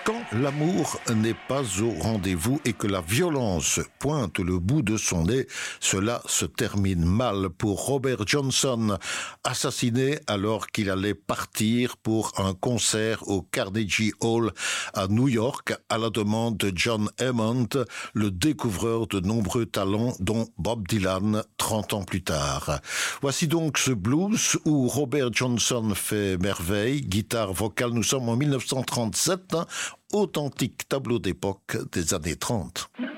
Quand l'amour n'est pas au rendez-vous et que la violence pointe le bout de son nez, cela se termine mal pour Robert Johnson, assassiné alors qu'il allait partir pour un concert au Carnegie Hall à New York à la demande de John Hammond, le découvreur de nombreux talents dont Bob Dylan 30 ans plus tard. Voici donc ce blues où Robert Johnson fait merveille, guitare vocale, nous sommes en 1937, authentique tableau d'époque des années 30.